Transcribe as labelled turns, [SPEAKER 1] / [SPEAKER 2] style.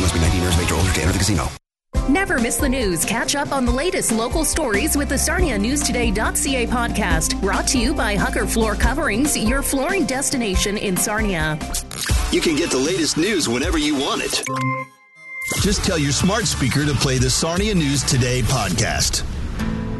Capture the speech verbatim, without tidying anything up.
[SPEAKER 1] Must be nineteen years of age or older to enter the casino.
[SPEAKER 2] Never miss the news. Catch up on the latest local stories with the Sarnia News Today dot C A podcast. Brought to you by Hugger Floor Coverings, your flooring destination in Sarnia.
[SPEAKER 3] You can get the latest news whenever you want it. Just tell your smart speaker to play the Sarnia News Today podcast.